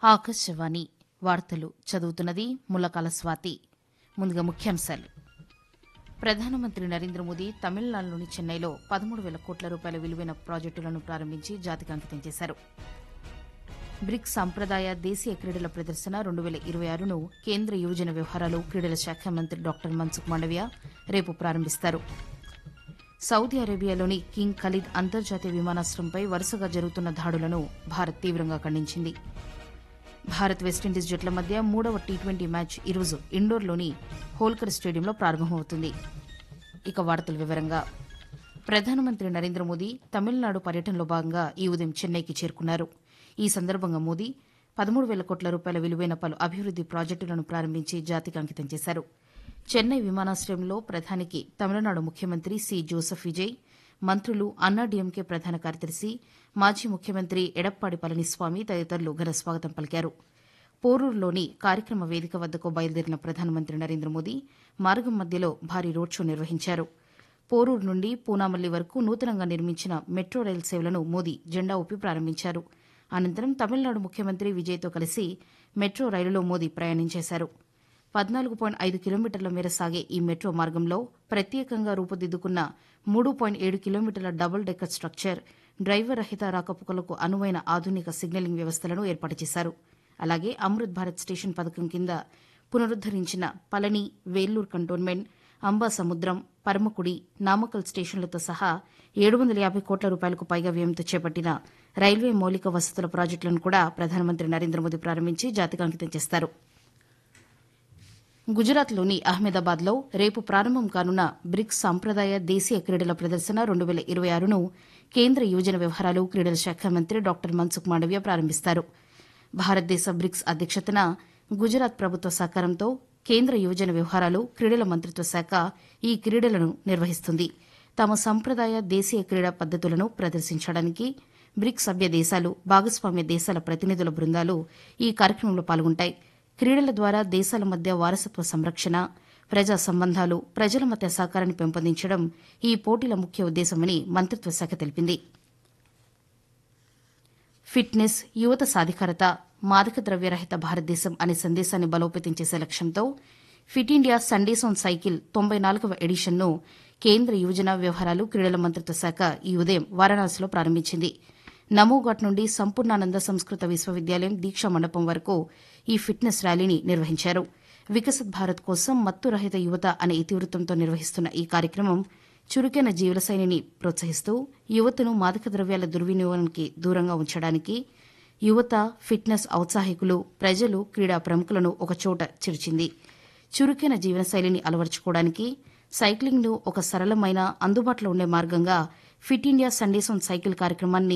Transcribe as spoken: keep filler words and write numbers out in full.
ఆకాశవాణి వార్తలు చదువుతున్నది ముల్లకాల స్వాతి. ముందుగా ముఖ్యాంశాలు. ప్రధానమంత్రి నరేంద్ర మోదీ తమిళనాడులోని చెన్నైలో పదమూడు వేల కోట్ల రూపాయల విలువైన ప్రాజెక్టులను ప్రారంభించి జాతికి అంకితం చేశారు. బ్రిక్స్ సంప్రదాయ దేశీయ క్రీడల ప్రదర్శన రెండు వేల ఇరవై ఆరును కేంద్ర యువజన వ్యవహారాలు క్రీడల శాఖ మంత్రి డాక్టర్ మన్సుఖ్ మాండవీయ రేపు ప్రారంభిస్తారు. సౌదీ అరేబియాలోని కింగ్ ఖలీద్ అంతర్జాతీయ విమానాశ్రయంపై వరుసగా జరుగుతున్న దాడులను భారత్ తీవ్రంగా ఖండించింది. భారత్ వెస్టిండీస్ జట్ల మధ్య మూడవ టీ ట్వంటీ మ్యాచ్ ఈరోజు ఇండోర్లోని హోల్కర్ స్టేడియంలో ప్రారంభమవుతుంది. ఇక వార్తల వివరంగా ప్రధానమంత్రి నరేంద్ర మోదీ తమిళనాడు పర్యటనలో భాగంగా ఈ ఉదయం చెన్నైకి చేరుకున్నారు. ఈ సందర్భంగా మోదీ పదమూడు వేల కోట్ల రూపాయల విలువైన పలు అభివృద్ది ప్రాజెక్టులను ప్రారంభించి జాతికి అంకితం చేశారు. చెన్నై విమానాశ్రయంలో ప్రధానికి తమిళనాడు ముఖ్యమంత్రి సి జోసెఫ్ విజయ్, మంత్రులు, అన్నాడీఎంకే ప్రధాన కార్యదర్శి, మాజీ ముఖ్యమంత్రి ఎడప్పాడి పళనిస్వామి తదితరులు ఘన స్వాగతం పలికారు. పోరూరులోని కార్యక్రమ వేదిక వద్దకు బయలుదేరిన ప్రధానమంత్రి నరేంద్ర మోదీ మార్గం మధ్యలో భారీ రోడ్ షో నిర్వహించారు. పోరూరు నుండి పూనామల్లి వరకు నూతనంగా నిర్మించిన మెట్రో రైలు సేవలను మోదీ జెండా ఊపి ప్రారంభించారు. అనంతరం తమిళనాడు ముఖ్యమంత్రి విజయ్తో కలిసి మెట్రో రైలులో మోదీ ప్రయాణించేశారు. పద్నాలుగు పాయింట్ ఐదు కిలోమీటర్ల మేర సాగే ఈ మెట్రో మార్గంలో ప్రత్యేకంగా రూపుదిద్దుకున్న మూడు పాయింట్ ఏడు కిలోమీటర్ల డబుల్ డెక్కర్ స్ట్రక్చర్, డ్రైవర్ రహిత రాకపోకలకు అనువైన ఆధునిక సిగ్నలింగ్ వ్యవస్థలను ఏర్పాటు చేశారు. అలాగే అమృత్ భారత్ స్టేషన్ పథకం కింద పునరుద్దరించిన పళని, వేల్లూరు కంటోన్మెంట్, అంబాసముద్రం, పరమకుడి, నామకల్ స్టేషన్లతో సహా ఏడు వందల యాభై కోట్ల రూపాయలకు పైగా వ్యయంతో చేపట్టిన రైల్వే మౌలిక వసతుల ప్రాజెక్టులను కూడా ప్రధానమంత్రి నరేంద్ర మోదీ ప్రారంభించి జాతికి అంకితం చేస్తారు. గుజరాత్లోని అహ్మదాబాద్లో రేపు ప్రారంభం కానున్న బ్రిక్స్ సాంప్రదాయ దేశీయ క్రీడల ప్రదర్శన రెండు వేల ఇరవై ఆరును కేంద్ర యువజన వ్యవహారాలు క్రీడల శాఖ మంత్రి డాక్టర్ మన్సుఖ్ మాండవీయ ప్రారంభిస్తారు. భారతదేశ బ్రిక్స్ అధ్యక్షతన గుజరాత్ ప్రభుత్వ సహకారంతో కేంద్ర యువజన వ్యవహారాలు క్రీడల మంత్రిత్వ శాఖ ఈ క్రీడలను నిర్వహిస్తుంది. తమ సంప్రదాయ దేశీయ క్రీడా పద్దతులను ప్రదర్శించడానికి బ్రిక్స్ సభ్య దేశాలు, భాగస్వామ్య దేశాల ప్రతినిధుల బృందాలు ఈ కార్యక్రమంలో పాల్గొంటాయి. క్రీడల ద్వారా దేశాల మధ్య వారసత్వ సంరక్షణ, ప్రజా సంబంధాలు, ప్రజల మధ్య సహకారాన్ని పెంపొందించడం ఈ పోటీల ముఖ్య ఉద్దేశమని మంత్రిత్వ శాఖ తెలిపింది. ఫిట్నెస్, యువత సాధికారత, మాదక ద్రవ్యరహిత భారతదేశం అనే సందేశాన్ని బలోపేతం చేసే లక్ష్యంతో fit India Sundays on cycle తొంభై నాలుగవ ఎడిషన్ను కేంద్ర యువజన వ్యవహారాలు క్రీడల మంత్రిత్వ శాఖ ఈ ఉదయం వారణాసిలో ప్రారంభించింది. నమోఘాట్ నుండి సంపూర్ణానంద సంస్కృత విశ్వవిద్యాలయం దీక్షా మండపం వరకు ఈ ఫిట్నెస్ ర్యాలీని నిర్వహించారు. వికసిత్ భారత్ కోసం మత్తు రహిత యువత అనే ఇతివృత్తంతో నిర్వహిస్తున్న ఈ కార్యక్రమం చురుకైన జీవనశైలిని ప్రోత్సహిస్తూ యువతను మాదక ద్రవ్యాల దుర్వినియోగానికి దూరంగా ఉంచడానికి యువత, ఫిట్నెస్ ఔత్సాహికులు, ప్రజలు, క్రీడా ప్రముఖులను ఒకచోట చేర్చింది. చురుకైన జీవనశైలిని అలవర్చుకోవడానికి సైక్లింగ్ను ఒక సరళమైన, అందుబాటులో ఉండే మార్గంగా fit India Sundays on cycle కార్యక్రమాన్ని